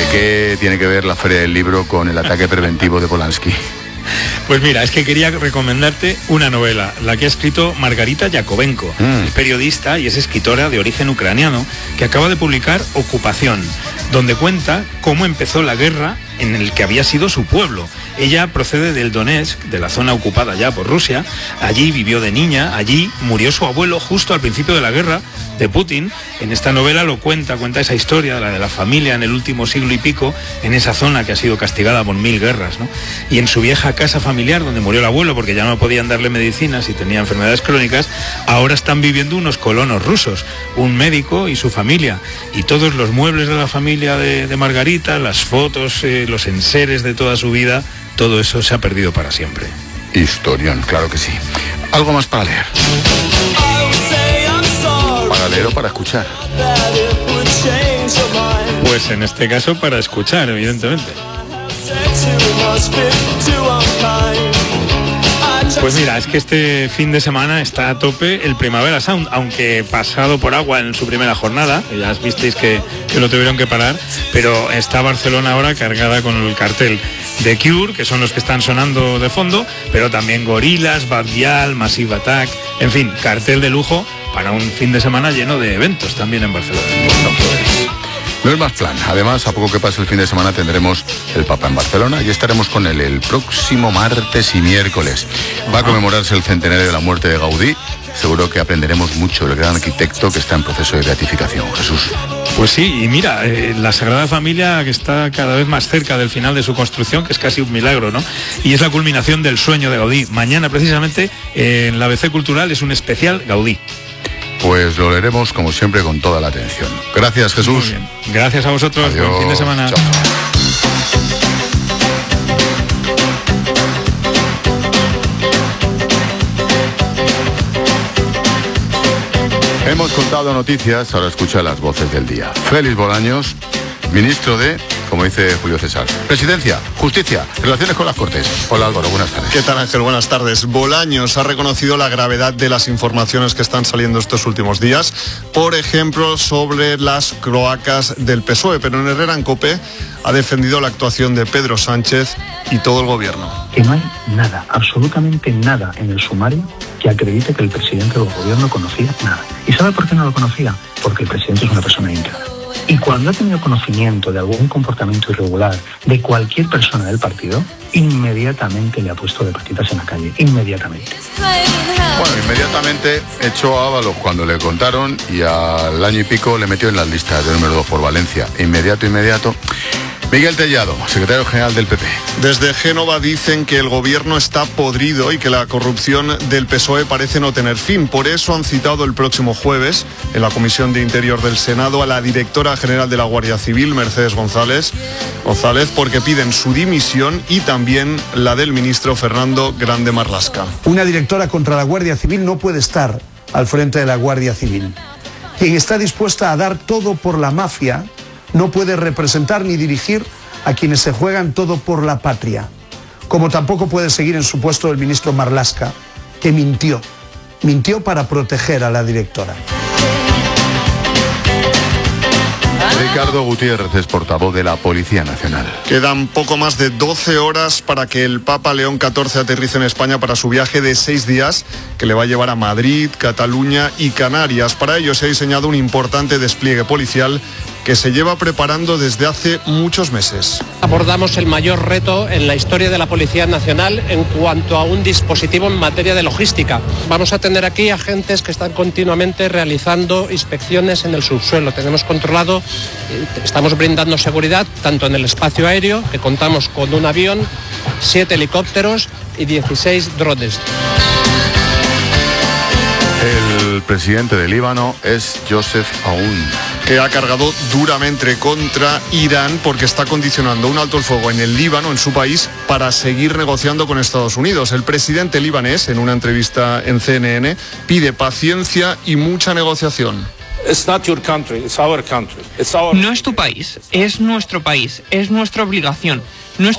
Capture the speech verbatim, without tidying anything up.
¿De qué tiene que ver la Feria del Libro con el ataque preventivo de Polanski? Pues mira, es que quería recomendarte una novela, la que ha escrito Margarita Yakovenko, mm. periodista y es escritora de origen ucraniano, que acaba de publicar Ocupación, donde cuenta cómo empezó la guerra en el que había sido su pueblo. Ella procede del Donetsk, de la zona ocupada ya por Rusia. Allí vivió de niña, allí murió su abuelo justo al principio de la guerra de Putin. En esta novela lo cuenta, cuenta esa historia, la de la familia en el último siglo y pico, en esa zona que ha sido castigada por mil guerras, ¿no? Y en su vieja casa familiar, donde murió el abuelo porque ya no podían darle medicinas y tenía enfermedades crónicas, ahora están viviendo unos colonos rusos, un médico y su familia. Y todos los muebles de la familia de, de Margarita, las fotos, eh, los enseres de toda su vida, todo eso se ha perdido para siempre. Historión, claro que sí. ¿Algo más para leer? ¿Para leer o para escuchar? Pues en este caso para escuchar, evidentemente. Pues mira, es que este fin de semana está a tope el Primavera Sound, aunque pasado por agua en su primera jornada, ya visteis que, que lo tuvieron que parar, pero está Barcelona ahora cargada con el cartel de Cure, que son los que están sonando de fondo, pero también Gorillaz, Bad Gyal, Massive Attack, en fin, cartel de lujo para un fin de semana lleno de eventos también en Barcelona. Bueno, pues no es más plan. Además, a poco que pase el fin de semana tendremos el Papa en Barcelona y estaremos con él el próximo martes y miércoles. Va a conmemorarse el centenario de la muerte de Gaudí. Seguro que aprenderemos mucho del gran arquitecto que está en proceso de beatificación. Jesús. Pues sí, y mira, eh, la Sagrada Familia que está cada vez más cerca del final de su construcción, que es casi un milagro, ¿no? Y es la culminación del sueño de Gaudí. Mañana, precisamente, eh, en la A B C Cultural es un especial Gaudí. Pues lo leeremos, como siempre, con toda la atención. Gracias, Jesús. Muy bien. Gracias a vosotros. Adiós. Buen fin de semana. Chao. Hemos contado noticias, ahora escucha las voces del día. Félix Bolaños, ministro de, como dice Julio César, Presidencia, Justicia, Relaciones con las Cortes. Hola Álvaro, buenas tardes. ¿Qué tal, Ángel? Buenas tardes. Bolaños ha reconocido la gravedad de las informaciones que están saliendo estos últimos días, por ejemplo, sobre las cloacas del P S O E, pero en Herrera en COPE ha defendido la actuación de Pedro Sánchez y todo el gobierno. Que no hay nada, absolutamente nada en el sumario que acredite que el presidente del gobierno conocía nada. ¿Y sabe por qué no lo conocía? Porque el presidente es una persona íntegra. Y cuando ha tenido conocimiento de algún comportamiento irregular de cualquier persona del partido, inmediatamente le ha puesto de patitas en la calle, inmediatamente. Bueno, inmediatamente echó a Ábalos cuando le contaron y al año y pico le metió en las listas de número dos por Valencia. Inmediato, inmediato. Miguel Tellado, secretario general del P P. Desde Génova dicen que el gobierno está podrido y que la corrupción del P S O E parece no tener fin. Por eso han citado el próximo jueves en la Comisión de Interior del Senado a la directora general de la Guardia Civil, Mercedes González, González, porque piden su dimisión y también la del ministro Fernando Grande Marlaska. Una directora contra la Guardia Civil no puede estar al frente de la Guardia Civil. Quien está dispuesta a dar todo por la mafia no puede representar ni dirigir a quienes se juegan todo por la patria. Como tampoco puede seguir en su puesto el ministro Marlaska, que mintió. Mintió para proteger a la directora. Ricardo Gutiérrez es portavoz de la Policía Nacional. Quedan poco más de doce horas para que el Papa León catorce aterrice en España para su viaje de seis días que le va a llevar a Madrid, Cataluña y Canarias. Para ello se ha diseñado un importante despliegue policial que se lleva preparando desde hace muchos meses. Abordamos el mayor reto en la historia de la Policía Nacional en cuanto a un dispositivo en materia de logística. Vamos a tener aquí agentes que están continuamente realizando inspecciones en el subsuelo. Tenemos controlado, estamos brindando seguridad tanto en el espacio aéreo, que contamos con un avión, siete helicópteros y dieciséis drones. El presidente de Líbano es Joseph Aoun, que ha cargado duramente contra Irán porque está condicionando un alto el fuego en el Líbano, en su país, para seguir negociando con Estados Unidos. El presidente libanés, en una entrevista en C N N, pide paciencia y mucha negociación. No es tu país, es nuestro país, es nuestra obligación.